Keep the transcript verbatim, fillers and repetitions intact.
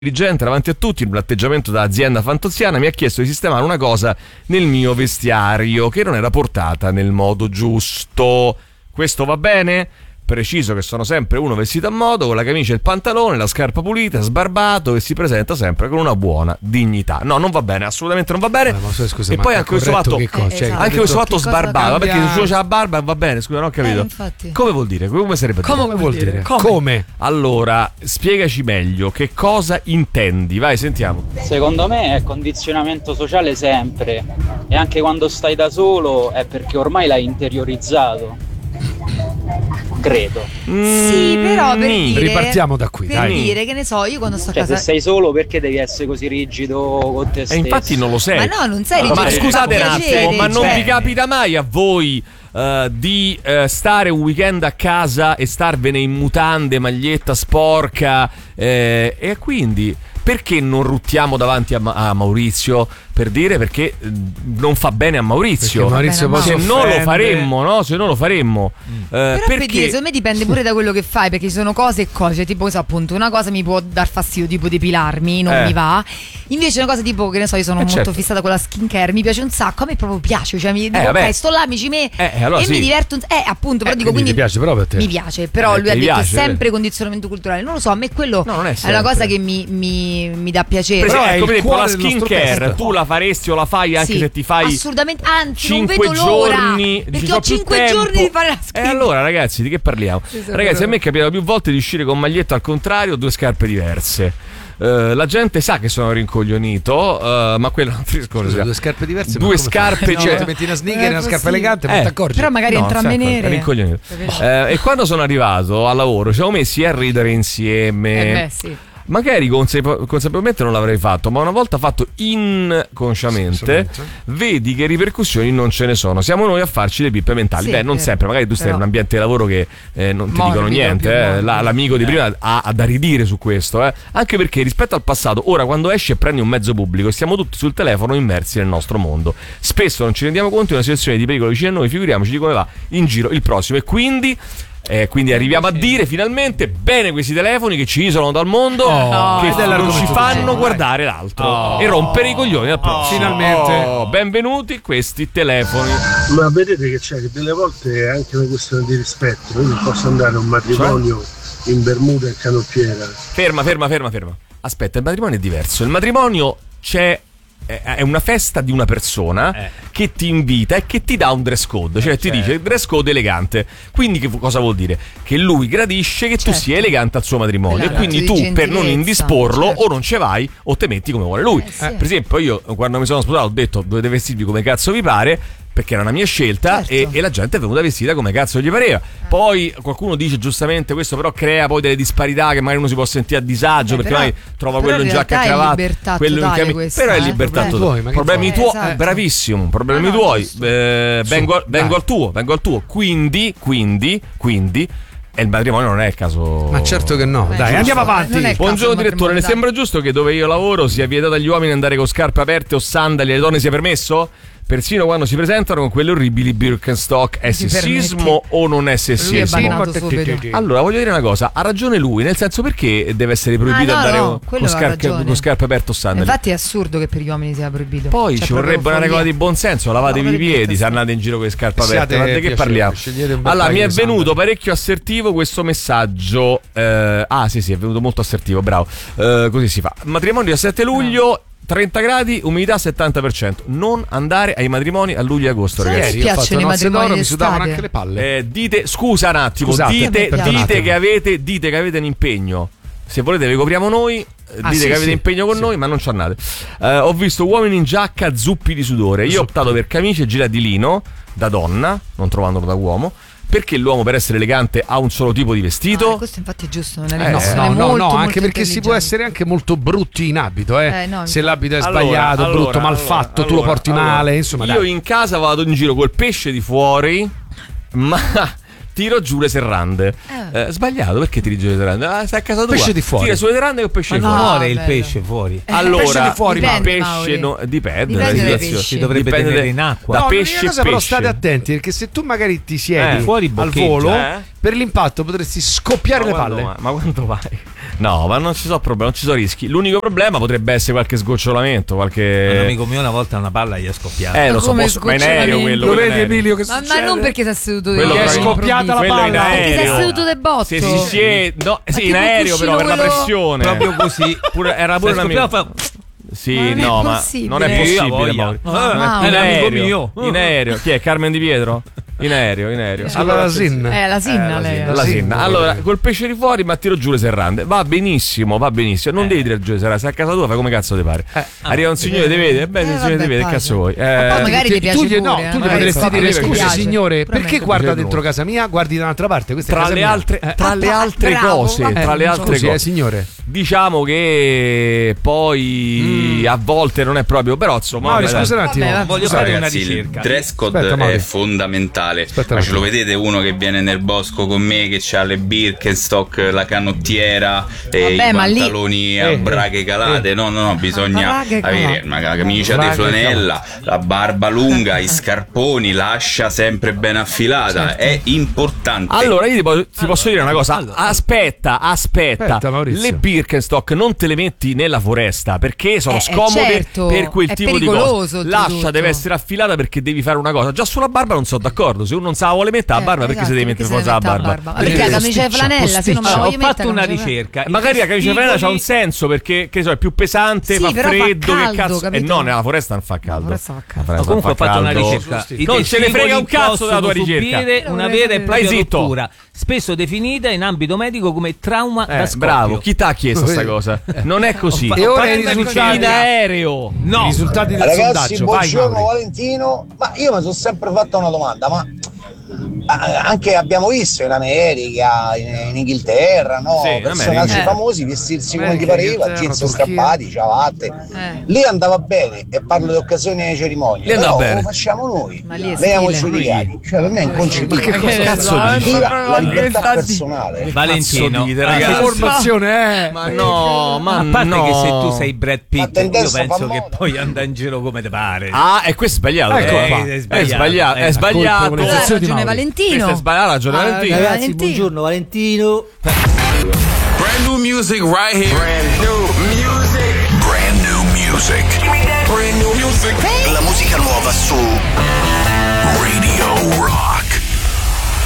dirigente davanti a tutti, in un atteggiamento da azienda fantoziana, mi ha chiesto di sistemare una cosa nel mio vestiario che non era portata nel modo giusto. Questo va bene? Preciso che sono sempre uno vestito a modo, con la camicia e il pantalone, la scarpa pulita, sbarbato, e si presenta sempre con una buona dignità. No, non va bene, assolutamente non va bene. Ma scusa, e ma poi anche questo fatto, che cosa? eh, Cioè, anche questo fatto sbarbato, perché se uno c'ha la barba va bene, scusa, non ho capito. Eh, come vuol dire? Come sarebbe? Come dire? vuol dire? Come? Come? Allora, spiegaci meglio che cosa intendi. Vai, sentiamo. Secondo me è condizionamento sociale sempre, e anche quando stai da solo è perché ormai l'hai interiorizzato. Credo. Sì, però per Mm, dire, ripartiamo da qui, per dai. dire che ne so, io quando sto a Cioè, casa se sei solo, perché devi essere così rigido con te E stesso? infatti non lo sei. Ma no, non sei Ma rigido, Ma mi scusate fa un attimo, piacere, ma non cioè. vi capita mai a voi eh, di eh, stare un weekend a casa e starvene in mutande, maglietta sporca, eh, e quindi perché non ruttiamo davanti a, Ma- a Maurizio, per dire, perché eh, non fa bene a Maurizio. Perché Maurizio Vabbè, poi no, si se non lo offende. faremmo, no? Se non lo faremmo, eh, Però per perché dire, secondo me dipende pure da quello che fai, perché ci sono cose e cose, tipo so, appunto una cosa mi può dar fastidio, tipo depilarmi, non Eh. mi va. Invece una cosa tipo, che ne so, io sono Eh, molto certo. fissata con la skincare, mi piace un sacco, a me proprio piace, cioè mi dico vabbè. ok, sto là, mi ci me Eh, allora e sì. mi diverto, un- eh appunto, però Eh, dico quindi quindi ti piace proprio a te. mi piace, però Eh, lui ha ti detto piace, sempre eh. condizionamento culturale, non lo so, a me quello No, non è è, sempre. una cosa che mi, mi, mi dà piacere. Per Però esempio, è come il detto, la cuore del nostro skincare testo. tu la faresti o la fai anche Sì, se ti fai assolutamente, anzi non cinque vedo l'ora, giorni, perché ci ho fa più cinque tempo. giorni di fare la E skincare. allora ragazzi, di che parliamo? Sì, sì, Ragazzi, però- a me è capitato più volte di uscire con maglietta al contrario, due scarpe diverse. Eh, la gente sa che sono rincoglionito, eh, ma quello non ti Scusa, scusa. due scarpe diverse. Due ma come scarpe, fai? cioè- No, ti metti una sneaker Eh, e una scarpa sì. elegante, Eh, non ti accorgi? Però magari No, entrambe sempre, nere. rincoglionito. Eh, e quando sono arrivato al lavoro ci siamo messi a ridere insieme. Eh beh, sì. Magari consape- consapevolmente non l'avrei fatto, ma una volta fatto inconsciamente, Sì, vedi che ripercussioni non ce ne sono. Siamo noi a farci le pippe mentali. Sì, Beh, non vero. sempre, magari tu stai Però- in un ambiente di lavoro che eh, non ti Morbido, dicono niente. più eh. morbido. La- l'amico di prima ha, ha da ridire su questo, eh. Anche perché rispetto al passato, ora quando esci e prendi un mezzo pubblico, stiamo tutti sul telefono immersi nel nostro mondo. Spesso non ci rendiamo conto di una situazione di pericolo vicino a noi, figuriamoci di come va in giro il prossimo. E quindi. Eh, quindi arriviamo a dire finalmente bene questi telefoni che ci isolano dal mondo, Oh, che ed è non l'argomento ci del fanno giorno, guardare l'altro Oh. e rompere i coglioni al prossimo. Finalmente. Oh, benvenuti questi telefoni. Ma vedete che c'è, che delle volte è anche una questione di rispetto. Io non posso andare a un matrimonio in Bermuda e canottiera. Ferma, ferma, ferma, ferma. Aspetta, il matrimonio è diverso. Il matrimonio c'è. È una festa di una persona Eh. che ti invita e che ti dà un dress code, cioè ti certo. dice dress code elegante. Quindi che cosa vuol dire? Che lui gradisce che tu Certo. sia elegante al suo matrimonio, Esatto, e quindi di tu per non gentilezza, indisporlo certo. o non ce vai o te metti come vuole lui. Eh, sì. Per esempio io quando mi sono sposato ho detto dovete vestirvi come cazzo vi pare, perché era una mia scelta, Certo. e, e la gente è venuta vestita come cazzo gli pareva. Poi qualcuno dice giustamente questo però crea poi delle disparità, che magari uno si può sentire a disagio, Eh, perché però- magari trova però quello in in giacca e realtà è cravatta, libertà quello in totale cami- questa, però è eh. libertà Problemi totale. tuoi, ma che Problemi vuoi? tuoi, Esatto. bravissimo, problemi Ah, no, tuoi. giusto. Eh, vengo, Su, vengo dai. al tuo, vengo al tuo. Quindi, quindi, quindi e il matrimonio non è il caso. Ma certo che no. Beh, Dai, giusto. andiamo avanti. Non è- Buongiorno caso direttore, le matrimonio, sembra giusto che dove io lavoro sia vietato agli uomini andare con scarpe aperte o sandali e alle donne sia permesso? Persino quando si presentano con quelle orribili Birkenstock. È Ti sessismo permetti? o non è Lui è sessismo? bannato subito. Allora voglio dire una cosa, ha ragione lui, nel senso, perché deve essere proibito Ah, no, andare no, con, quello con ha scarpe, ragione. con scarpe aperte o sandali? Infatti è assurdo che per gli uomini sia proibito. Poi Cioè, ci proprio vorrebbe una regola follia. di buonsenso, lavatevi No, i veramente, piedi se sì. andate in giro con le scarpe Siate aperte. Ma di che piacevoli, parliamo? scegliete un bel Allora, paio mi è di venuto sandali. parecchio assertivo questo messaggio. eh, ah, sì, sì, è venuto molto assertivo, bravo. Eh, così si fa. Matrimonio a sette luglio. trenta gradi, umidità settanta per cento. Non andare ai matrimoni a luglio e agosto, Sì. ragazzi. Ieri Mi ho fatto piacciono i nozze matrimoni d'oro, mi sudavano d'estate. anche le palle. Eh, dite, scusa un attimo, Scusate, dite, perdonatemi. dite che avete, dite che avete un impegno. Se volete vi copriamo noi, eh, Ah, dite sì, che avete sì, impegno con sì. noi, ma non ci andate. Eh, ho visto uomini in giacca zuppi di sudore. Io ho optato per camicie e gilet di lino da donna, non trovandolo da uomo. Perché l'uomo per essere elegante ha un solo tipo di vestito? Ah, questo infatti è giusto, non è Eh, No, un'innovazione no, no, molto, no, molto anche perché si può intelligente. essere anche molto brutti in abito, eh. Eh, no, Se infatti. l'abito è Allora, sbagliato, allora, brutto, mal allora, fatto, tu lo allora, porti allora, male, insomma, io dai. in casa vado in giro col pesce di fuori, ma tiro giù le serrande. Eh. Eh, sbagliato, perché tiri giù le serrande? Ah, stai a casa tua. Pesce di fuori. Tira sulle serrande con pesce Ma di no, fuori. muore il bello. pesce fuori. Allora, pesce di fuori, dipende, pesce Mauri. no, dipende, Dipende dalla dai situazione. pesci. Si dovrebbe Dipende tenere da- in acqua. Da No, pesce l'unica cosa e però pesce. state attenti, perché se tu magari ti siedi Eh, fuori al boccheggia, volo, eh. per l'impatto potresti scoppiare ma le quando, palle. Ma, ma quando vai? No, ma non ci sono problemi, non ci sono rischi. L'unico problema potrebbe essere qualche sgocciolamento, qualche... Un amico mio una volta una palla gli è scoppiata. Eh, lo Ma so, come posso... ma in aereo quello. Lo quello in vedi aereo. Emilio che Ma, succede? ma non perché sei seduto Quello io, che è scoppiata la quello in palla. aereo. Perché sei seduto de botto. Sì, sì, sì, eh, no, sì, che in aereo però per la quello- pressione. Proprio così. Pure, era pure Se una scoppiava, mia... fa- Sì, Ma non è no, ma possibile. non è Io possibile. voglia. Mauri. Ah, Mamma. In è un amico aereo, mio. in aereo. Chi è? Carmen Di Pietro? In aereo, in aereo. Allora, Sin. Eh, la Sinna Eh, lei. la Sì, Sinna. sì. Allora, col pesce di fuori, ma tiro giù le serrande. Va benissimo, va benissimo. Non devi dire giù le serrande. Se a casa tua fai come cazzo ti pare. Arriva un signore, ti vede. Beh, Eh, il signore vabbè, ti vede. Che pace. cazzo vuoi? Ma poi Eh, magari ti piace tu gli, no, pure, eh, tu gli magari potresti scopri dire che ti scusi piace. signore, Pure a me perché ti guarda piace. dentro casa mia, guardi da un'altra parte, questa è tra casa le mia. altre, Eh, tra le altre bravo, cose, vabbè. tra le altre scusi, cose. eh, signore. Diciamo che poi a volte non è proprio, però insomma. Mauri, vabbè, dai. scusa un attimo. Vabbè, vabbè. Voglio Scusa, fare una Ragazzi, il ricerca. dress code Aspetta, Mauri. è fondamentale. Aspetta un ma ce lo attimo. vedete uno che viene nel bosco con me, che ha le Birkenstock, la canottiera e Vabbè, i ma lì- pantaloni a Eh, braghe calate? No, no, no, bisogna braghe avere calate. una camicia di Braghe flanella, la barba lunga, i scarponi, l'ascia sempre ben affilata. È importante. Allora, io ti, po- ti posso dire una cosa. allora. Aspetta, aspetta. Aspetta, Maurizio. Le Birkenstock non te le metti nella foresta perché sono Eh, eh, scomode certo, per quel è tipo di pericoloso, cosa. oltretutto. L'ascia deve essere affilata perché devi fare una cosa. Già sulla barba non sono d'accordo. Se uno non sa la vuole mettere la Eh, barba, perché esatto, si deve mettere perché forza si la deve mettere barba? la barba. Perché la camicia di Posticcia, flanella, se non me la Ho voglio mettere fatto una la camicia di ricerca. Eh, Magari la camicia di flanella c'ha un Testicoli- senso perché che so, è più pesante, Sì, fa però fa freddo, caldo, che cazzo. E capito? no, nella foresta non fa caldo. foresta fa caldo. La foresta Ma comunque ho fa fatto una caldo. ricerca. I Non ce ne frega un testicoli cazzo della tua possono ricerca. subire una Vai vera e propria zitto. rottura, spesso definita in ambito medico come trauma da Eh, scoppio. bravo, chi t'ha chiesto sta cosa? Non è così. Ho fa- E ora ho i fatto una risultati. In aereo. No, I risultati del Ragazzi, sondaggio. Vai, buongiorno Mauri. Valentino. Ma io mi sono sempre fatto una domanda, ma ah, anche abbiamo visto in America, in, in Inghilterra, no? Sì, in Personaggi America. famosi vestirsi come America, gli pareva, Inghilterra, jeans Turchia. strappati, ciabatte. Eh. Lì andava bene, e parlo di occasioni e cerimonie. Lì andava però bene. lo facciamo noi. Ma lì è Vediamo i stile. giudicati. Cioè, per me è inconcepibile. Ma che cazzo cazzo dici? Viva la Che libertà sta di- personale. Valentino, Cazzo dite, ah, ragazzi? se- Informazione, eh. Ma no, ma a parte no. che se tu sei Brad La Pitt, io tendenza fa penso che moda. poi anda in giro come te pare. Ah, e questo è sbagliato. Ecco Eh, qua. è È sbagliato. sbagliato, Eh, è colpa sbagliato. con le Allora, ha sezioni di ragione Mauri. Valentino. Questo è sbagliato, ha ragione Ah, Valentino. ragazzi, Ragazzi, buongiorno Valentino. Brand new music right here. Brand new music. Brand new music. Brand new music. La musica nuova su Radio Rock.